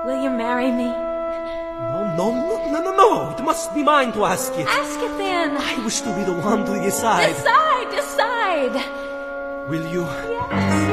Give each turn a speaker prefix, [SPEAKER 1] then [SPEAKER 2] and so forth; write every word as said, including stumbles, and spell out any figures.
[SPEAKER 1] Will you marry me?
[SPEAKER 2] No, no, no, no, no, no. It must be mine to ask it.
[SPEAKER 1] Ask it then.
[SPEAKER 2] I wish to be the one to decide.
[SPEAKER 1] Decide, decide.
[SPEAKER 2] Will you?
[SPEAKER 1] Yes.